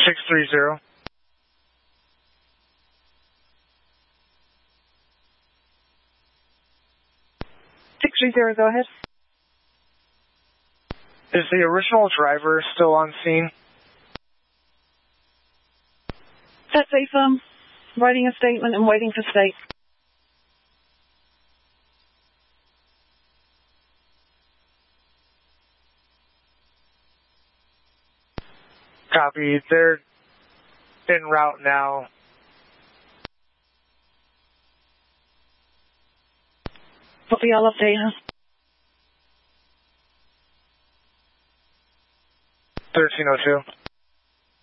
630. 630, go ahead. Is the original driver still on scene? That's a firm. Writing a statement and waiting for state. Copy. They're en route now. Copy, I'll update her. 1302.